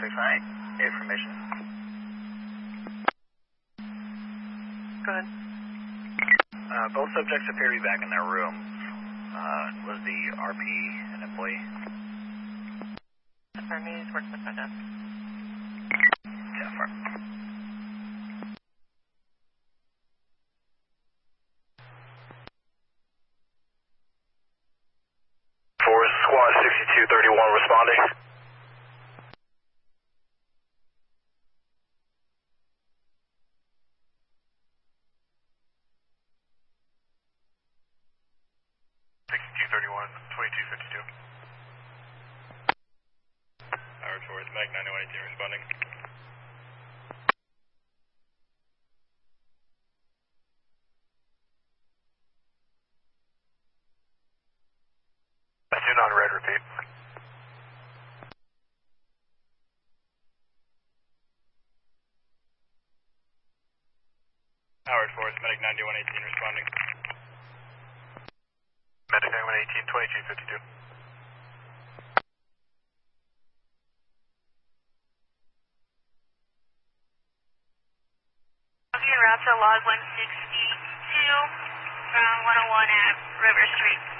698, information. Go ahead. Both subjects appear to be back in their rooms. Was the RP an employee? Affirm, he's working the front desk. Yeah, affirm. Forest Squad 6231 responding. Howard Forest, Mag 9118 responding. I do not red, repeat. Howard Forest, Medic 9118 responding. Medic 9118, 2252. Raptor log 162 from 101 at River Street.